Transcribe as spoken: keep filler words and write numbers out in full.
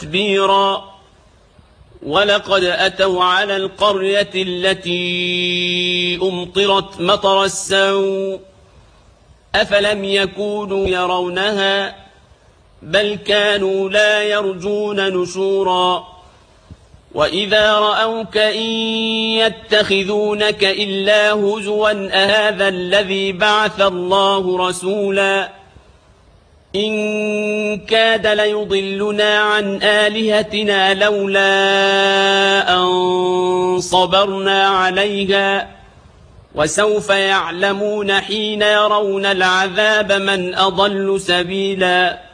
تدبيرا ولقد أتوا على القرية التي أمطرت مطر السوء أفلم يكونوا يرونها بل كانوا لا يرجون نشورا وإذا رأوك إن يتخذونك إلا هزوا أهذا الذي بعث الله رسولا إن كاد ليضلنا عن آلهتنا لولا أن صبرنا عليها وسوف يعلمون حين يرون العذاب من أضل سبيلا.